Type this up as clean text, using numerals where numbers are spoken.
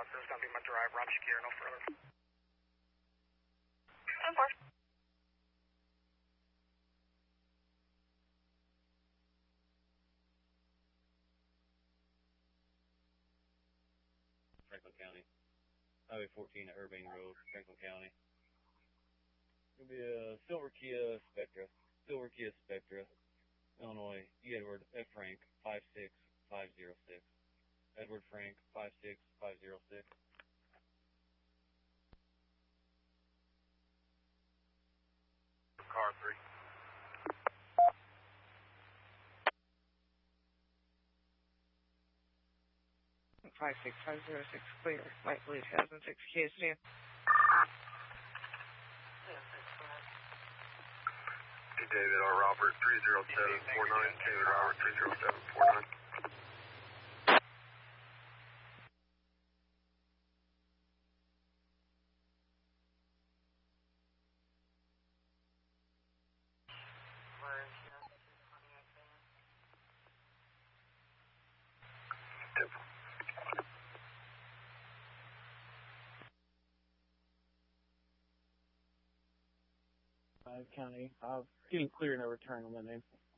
This is going to be my drive. Roger Secure, no further. 10-4. Franklin County. Highway 14 at Urbane Road, Franklin County. It'll be a Silver Kia Spectra, Illinois, E. Edward F. Frank, 56506. Edward Frank, 56506. Car 3. Five 6506 clear. Light blue 2006 Kia sedan. David R. Robert 30749. David Robert 30749. County. Getting clear no return on the name.